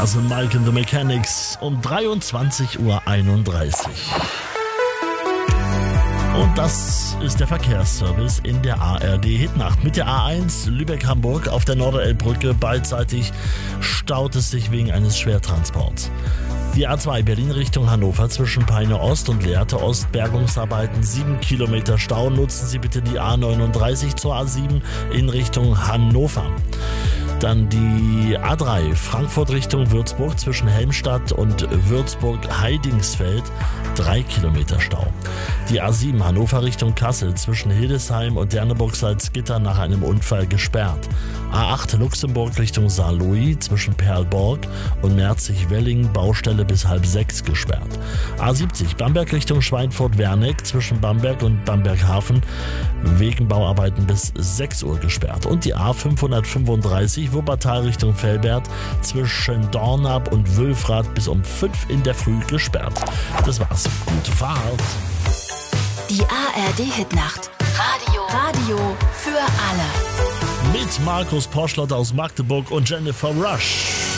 Das sind Mike and the Mechanics um 23:31 Uhr. Und das ist der Verkehrsservice in der ARD Hitnacht. Mit der A1 Lübeck-Hamburg auf der Norderelbbrücke beidseitig staut es sich wegen eines Schwertransports. Die A2 Berlin Richtung Hannover zwischen Peine Ost und Lehrte Ost, Bergungsarbeiten 7 Kilometer Stau. Nutzen Sie bitte die A39 zur A7 in Richtung Hannover. Dann die A3 Frankfurt Richtung Würzburg zwischen Helmstadt und Würzburg-Heidingsfeld 3 Kilometer Stau. Die A7 Hannover Richtung Kassel zwischen Hildesheim und Derneburg-Salzgitter nach einem Unfall gesperrt. A8 Luxemburg Richtung Saarlouis zwischen Perlborg und Merzig-Welling Baustelle bis 5:30 gesperrt. A70 Bamberg Richtung Schweinfurt-Werneck zwischen Bamberg und Bamberg-Hafen wegen Bauarbeiten bis 6 Uhr gesperrt. Und die A535 Wuppertal Richtung Velbert zwischen Dornap und Wülfrath bis um 5 in der Früh gesperrt. Das war's. Gute Fahrt. Die ARD Hitnacht. Radio für alle. Mit Markus Poschlott aus Magdeburg und Jennifer Rush.